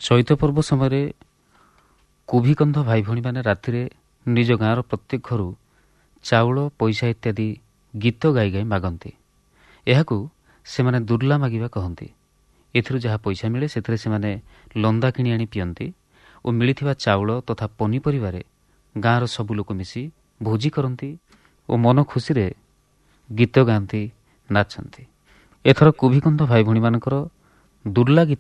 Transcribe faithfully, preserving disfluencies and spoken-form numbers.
ଚୈତ ପର୍ବ ସମୟରେ କୁଭିକନ୍ଧ ଭାଇ ଭଉଣୀମାନେ ରାତିରେ ନିଜ ଗାଁର ପ୍ରତ୍ୟେକ ଘରୁ ଚାଉଳ ପଇସା ଇତ୍ୟାଦି ଗୀତ ଗାଇ ଗାଇ ମାଗନ୍ତି। ଏହାକୁ ସେମାନେ ଦୁର୍ଲା ମାଗିବା କହନ୍ତି। ଏଥିରୁ ଯାହା ପଇସା ମିଳେ ସେଥିରେ ସେମାନେ ଲନ୍ଦା କିଣି ଆଣି ପିଅନ୍ତି ଓ ମିଳିଥିବା ଚାଉଳ ତଥା ପନିପରିବାରେ ଗାଁର ସବୁ ଲୋକ ମିଶି ଭୋଜି କରନ୍ତି ଓ ମନ ଖୁସିରେ ଗୀତ ଗାଆନ୍ତି, ନାଚନ୍ତି। ଏଥର କୁଭିକନ୍ଧ ଭାଇ ଭଉଣୀମାନଙ୍କର ଦୁର୍ଲା ଗୀତ